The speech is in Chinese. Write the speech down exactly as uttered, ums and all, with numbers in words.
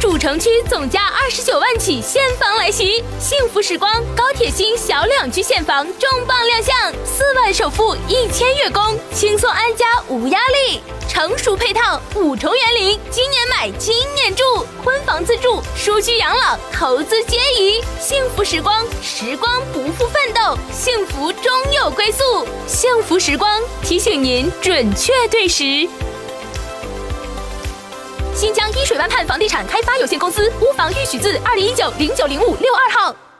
主城区总价二十九万起现房来袭，幸福时光高铁新小两居现房重磅亮相，四万首付一千月供，轻松安家无压力。成熟配套，五重园林，今年买今年住，婚房自住，舒居养老，投资皆宜。幸福时光，时光不负奋斗，幸福终有归宿。幸福时光提醒您准确对时。新疆依水湾畔房地产开发有限公司屋房预许字二零一九零九零五六二号。